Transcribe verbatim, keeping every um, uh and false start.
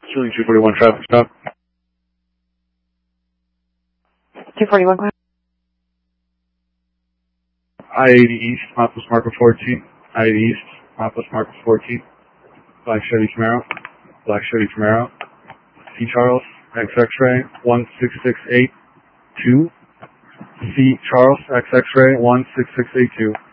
Shooting two forty-one traffic stop. two forty-one, go ahead. I eighty East, Mapas Marker fourteen. I eighty East, Mapas Marker fourteen. Black Chevy Camaro. Black Chevy Camaro. C. Charles, X X-ray, one six six eight two. C. Charles, X X-ray, one six six eight two.